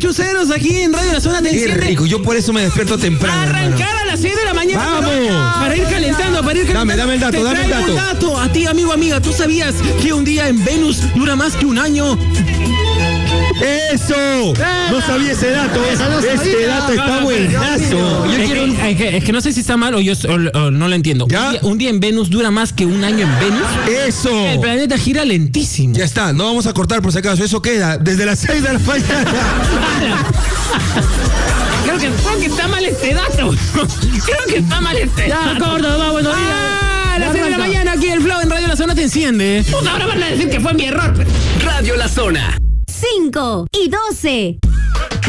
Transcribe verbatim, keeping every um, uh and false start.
ocho ceros aquí en Radio La Zona te Qué enciende. rico, yo por eso me despierto temprano. Arrancar hermano. a las seis de la mañana. ¡Vamos! Para ir calentando, para ir calentando. Dame, dame el dato, Te dame el traigo un dato. dato. A ti, amigo, amiga, ¿tú sabías que un día en Venus dura más que un año? ¡Eso! No sabía ese dato. no Ese sabía. dato está No, no, buenazo. Es que, es, que, es que no sé si está mal o yo o- o no lo entiendo. ¿Ya? Un día, un día en Venus dura más que un año en Venus. ¡Eso! El planeta gira lentísimo. Ya está, no vamos a cortar por si acaso. Eso queda desde las seis de la mañana. Creo que, creo que está mal este dato. Creo que está mal este Ya, dato. corta, va, bueno, Ah, a las ya seis de la arranca. mañana aquí el Flow en Radio La Zona te enciende. Puta, ahora van a decir que fue mi error. Radio La Zona. cinco y doce.